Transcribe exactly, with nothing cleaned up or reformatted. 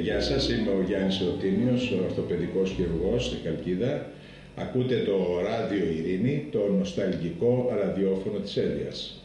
γεια σας, είμαι ο Γιάννης Ρωτίνιος, ο ορθοπαιδικός χειρουργός στη Χαλκίδα. Ακούτε το Ράδιο Ειρήνη, το νοσταλγικό ραδιόφωνο της Έλειας.